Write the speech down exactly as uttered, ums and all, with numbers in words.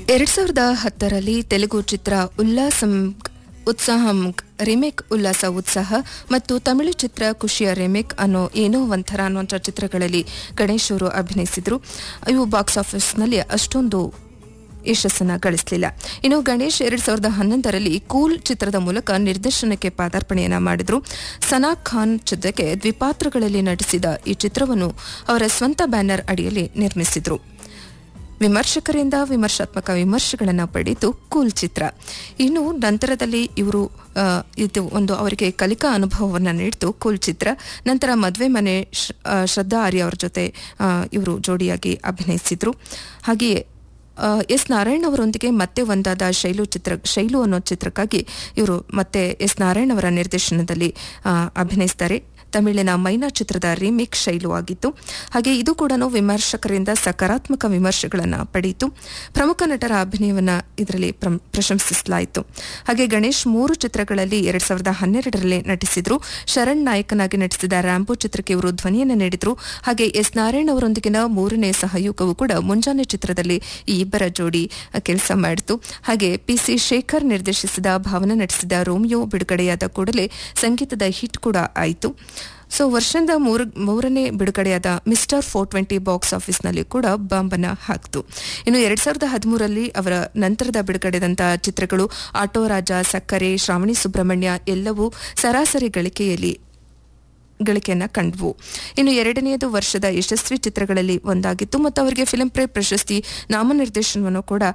ಎರಡ್ ಸಾವಿರದ ಹತ್ತರಲ್ಲಿ ತೆಲುಗು ಚಿತ್ರ ಉಲ್ಲಾಸಂ ಉತ್ಸಾಹಂ ರಿಮೇಕ್ ಉಲ್ಲಾಸ ಉತ್ಸಾಹ ಮತ್ತು ತಮಿಳು ಚಿತ್ರ ಖುಷಿಯ ರಿಮೇಕ್ ಅನ್ನೋ ಏನೋ ಒಂಥರ ಅನ್ನುವಂಥ ಚಿತ್ರಗಳಲ್ಲಿ ಗಣೇಶ್ ಅವರು ಅಭಿನಯಿಸಿದ್ರು. ಇವು ಬಾಕ್ಸ್ ಆಫೀಸ್ನಲ್ಲಿ ಅಷ್ಟೊಂದು ಯಶಸ್ಸನ್ನ ಗಳಿಸಲಿಲ್ಲ. ಇನ್ನು ಗಣೇಶ್ ಎರಡ್ ಸಾವಿರದ ಹನ್ನೊಂದರಲ್ಲಿ ಕೂಲ್ ಚಿತ್ರದ ಮೂಲಕ ನಿರ್ದೇಶನಕ್ಕೆ ಪಾದಾರ್ಪಣೆಯನ್ನ ಮಾಡಿದ್ರು. ಸನಾ ಖಾನ್ ಜೊತೆಗೆ ದ್ವಿಪಾತ್ರಗಳಲ್ಲಿ ನಟಿಸಿದ ಈ ಚಿತ್ರವನ್ನು ಅವರ ಸ್ವಂತ ಬ್ಯಾನರ್ ಅಡಿಯಲ್ಲಿ ನಿರ್ಮಿಸಿದ್ರು. ವಿಮರ್ಶಕರಿಂದ ವಿಮರ್ಶಾತ್ಮಕ ವಿಮರ್ಶೆಗಳನ್ನು ಪಡೆದು ಕೂಲ್ ಚಿತ್ರ. ಇನ್ನು ನಂತರದಲ್ಲಿ ಇವರು ಇದು ಒಂದು ಅವರಿಗೆ ಕಲಿಕಾ ಅನುಭವವನ್ನು ನೀಡಿತು ಕೂಲ್ ಚಿತ್ರ. ನಂತರ ಮದುವೆ ಮನೆ ಶ್ರದ್ಧಾ ಆರ್ಯ ಅವರ ಜೊತೆ ಇವರು ಜೋಡಿಯಾಗಿ ಅಭಿನಯಿಸಿದ್ರು. ಹಾಗೆಯೇ ಎಸ್ ನಾರಾಯಣ್ ಅವರೊಂದಿಗೆ ಮತ್ತೆ ಒಂದಾದ ಶೈಲು ಚಿತ್ರ ಶೈಲು ಅನ್ನೋ ಚಿತ್ರಕ್ಕಾಗಿ ಇವರು ಮತ್ತೆ ಎಸ್ ನಾರಾಯಣ್ ಅವರ ನಿರ್ದೇಶನದಲ್ಲಿ ಅಭಿನಯಿಸ್ತಾರೆ. ತಮಿಳಿನ ಮೈನಾ ಚಿತ್ರದ ರೀಮೇಕ್ ಶೈಲು ಆಗಿತ್ತು. ಹಾಗೆ ಇದು ಕೂಡ ವಿಮರ್ಶಕರಿಂದ ಸಕಾರಾತ್ಮಕ ವಿಮರ್ಶೆಗಳನ್ನು ಪಡೆಯಿತು. ಪ್ರಮುಖ ನಟರ ಅಭಿನಯವನ್ನು ಇದರಲ್ಲಿ ಪ್ರಶಂಸಿಸಲಾಯಿತು. ಹಾಗೆ ಗಣೇಶ್ ಮೂರು ಚಿತ್ರಗಳಲ್ಲಿ ಎರಡ್ ಸಾವಿರದ ಹನ್ನೆರಡರಲ್ಲಿ ನಟಿಸಿದ್ರು. ಶರಣ್ ನಾಯಕನಾಗಿ ನಟಿಸಿದ ರ್ಯಾಂಬೋ ಚಿತ್ರಕ್ಕೆ ಇವರು ಧ್ವನಿಯನ್ನು ನೀಡಿದ್ರು. ಹಾಗೆ ಎಸ್ ನಾರಾಯಣ್ ಅವರೊಂದಿಗಿನ ಮೂರನೇ ಸಹಯೋಗವು ಕೂಡ ಮುಂಜಾನೆ ಚಿತ್ರದಲ್ಲಿ ಈ ಇಬ್ಬರ ಜೋಡಿ ಕೆಲಸ ಮಾಡಿತು. ಹಾಗೆ ಪಿ ಸಿ ಶೇಖರ್ ನಿರ್ದೇಶಿಸಿದ ಭಾವನಾ ನಟಿಸಿದ ರೋಮಿಯೋ ಬಿಡುಗಡೆಯಾದ ಕೂಡಲೇ ಸಂಗೀತದ ಹಿಟ್ ಕೂಡ ಆಯಿತು. ಸೊ ವರ್ಷದ ಮೂರ ಮೂರನೇ ಬಿಡುಗಡೆಯಾದ ಮಿಸ್ಟರ್ ಫೋರ್ ಟ್ವೆಂಟಿ ಬಾಕ್ಸ್ ಆಫೀಸ್ನಲ್ಲಿ ಕೂಡ ಬಾಂಬನ್ನ ಹಾಕಿತು. ಇನ್ನು ಎರಡ್ ಸಾವಿರದ ಹದಿಮೂರರಲ್ಲಿ ಅವರ ನಂತರದ ಬಿಡುಗಡೆದಂತಹ ಚಿತ್ರಗಳು ಆಟೋ ರಾಜ, ಸಕ್ಕರೆ, ಶ್ರಾವಣಿ ಸುಬ್ರಹ್ಮಣ್ಯ ಎಲ್ಲವೂ ಸರಾಸರಿ ಗಳಿಕೆಯಲ್ಲಿ ಗಳಿಕೆಯನ್ನ ಕಂಡವು. ಇನ್ನು ಎರಡನೆಯದು ವರ್ಷದ ಯಶಸ್ವಿ ಚಿತ್ರಗಳಲ್ಲಿ ಒಂದಾಗಿತ್ತು ಮತ್ತು ಅವರಿಗೆ ಫಿಲ್ಮ್ ಫೇರ್ ಪ್ರಶಸ್ತಿ ನಾಮನಿರ್ದೇಶನವನ್ನು ಕೂಡ